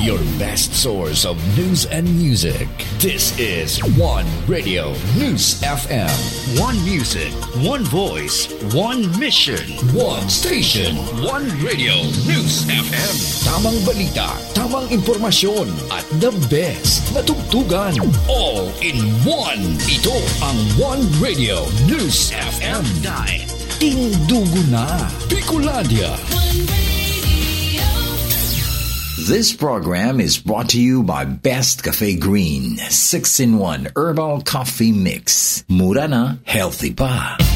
your best source of news and music. This is One Radio News FM. One music, one voice, one mission, one station, one Radio News FM. Tamang balita, tamang impormasyon, at the best na tugtugan. All in one. Ito ang One Radio News FM. Dahil tindugo na Bicolandia. This program is brought to you by Best Cafe Green 6-in-1 Herbal Coffee Mix. Mura na, healthy pa.